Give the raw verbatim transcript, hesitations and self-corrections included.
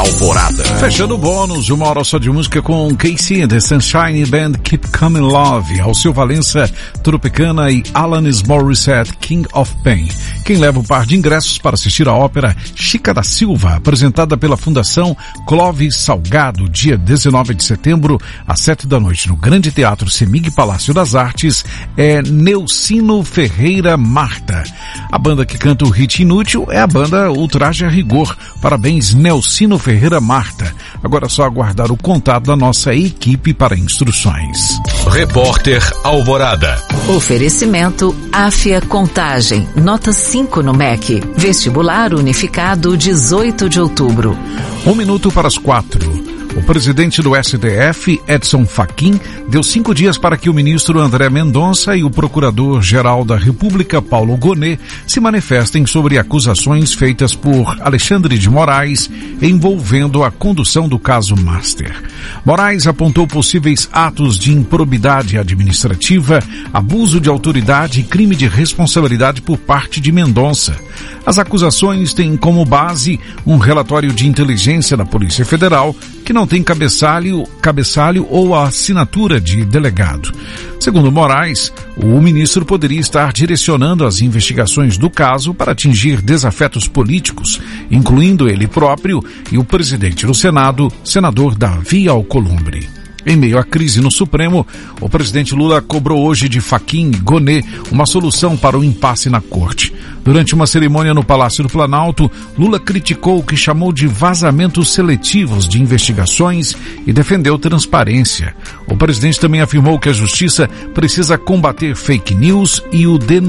Alvorada. Fechando o bônus, uma hora só de música com Casey and the Sunshine Band, Keep Coming Love, Alceu Valença, Tropicana e Alanis Morissette, King of Pain. Quem leva o par de ingressos para assistir a ópera Chica da Silva, apresentada pela Fundação Clóvis Salgado, dia dezenove de setembro, às sete da noite, no Grande Teatro Semig Palácio das Artes, é Neucino Ferreira Marta. A banda que canta o hit Inútil é a banda Ultraje a Rigor. Parabéns, Neucino Ferreira Marta. Agora é só aguardar o contato da nossa equipe para instruções. Repórter Alvorada. Oferecimento Áfia Contagem, nota cinco no M E C. Vestibular Unificado, dezoito de outubro. Um minuto para as quatro. O presidente do S T F, Edson Fachin, deu cinco dias para que o ministro André Mendonça e o procurador-geral da República, Paulo Gonet, se manifestem sobre acusações feitas por Alexandre de Moraes envolvendo a condução do caso Master. Moraes apontou possíveis atos de improbidade administrativa, abuso de autoridade e crime de responsabilidade por parte de Mendonça. As acusações têm como base um relatório de inteligência da Polícia Federal que não tem cabeçalho, cabeçalho ou a assinatura de delegado. Segundo Moraes, o ministro poderia estar direcionando as investigações do caso para atingir desafetos políticos, incluindo ele próprio e o presidente do Senado, senador Davi Alcolumbre. Em meio à crise no Supremo, o presidente Lula cobrou hoje de Fachin e Gonet uma solução para o impasse na corte. Durante uma cerimônia no Palácio do Planalto, Lula criticou o que chamou de vazamentos seletivos de investigações e defendeu transparência. O presidente também afirmou que a justiça precisa combater fake news e o